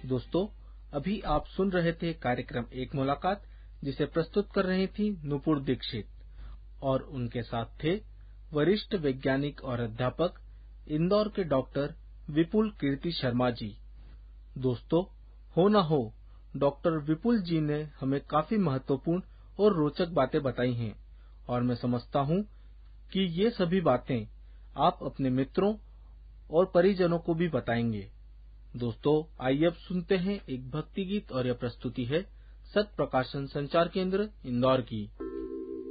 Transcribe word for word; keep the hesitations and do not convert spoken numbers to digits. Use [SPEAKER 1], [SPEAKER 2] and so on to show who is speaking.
[SPEAKER 1] दोस्तों, अभी आप सुन रहे थे कार्यक्रम एक मुलाकात, जिसे प्रस्तुत कर रही थी नुपुर दीक्षित और उनके साथ थे वरिष्ठ वैज्ञानिक और अध्यापक इंदौर के डॉक्टर विपुल कीर्ति शर्मा जी। दोस्तों, हो न हो डॉक्टर विपुल जी ने हमें काफी महत्वपूर्ण और रोचक बातें बताई हैं और मैं समझता हूँ कि ये सभी बातें आप अपने मित्रों और परिजनों को भी बताएंगे। दोस्तों, आइए अब सुनते हैं एक भक्ति गीत और यह प्रस्तुति है सत प्रकाशन संचार केंद्र इंदौर की।